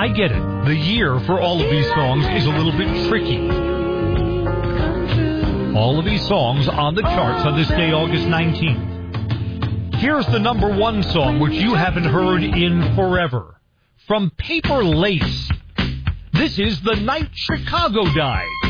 I get it. The year for all of these songs is a little bit tricky. All of these songs on the charts on this day, August 19th. Here's the number one song, which you haven't heard in forever. From Paper Lace. This is The Night Chicago Died.